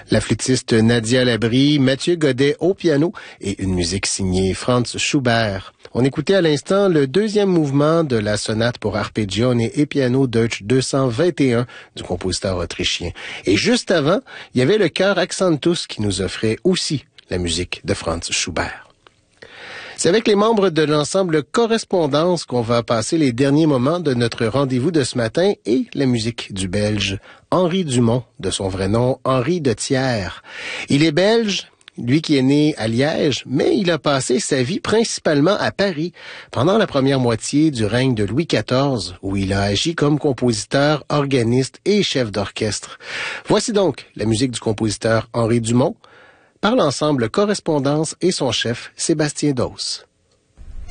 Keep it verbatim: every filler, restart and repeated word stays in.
La flûtiste Nadia Labrie, Mathieu Godet au piano et une musique signée Franz Schubert. On écoutait à l'instant le deuxième mouvement de la sonate pour arpeggione et piano Deutsch deux cent vingt et un du compositeur autrichien. Et juste avant, il y avait le chœur Accentus qui nous offrait aussi la musique de Franz Schubert. C'est avec les membres de l'ensemble Correspondance qu'on va passer les derniers moments de notre rendez-vous de ce matin et la musique du Belge Henri Dumont, de son vrai nom Henri de Thiers. Il est belge, lui qui est né à Liège, mais il a passé sa vie principalement à Paris pendant la première moitié du règne de Louis quatorze, où il a agi comme compositeur, organiste et chef d'orchestre. Voici donc la musique du compositeur Henri Dumont, par l'ensemble Correspondance et son chef Sébastien Dos.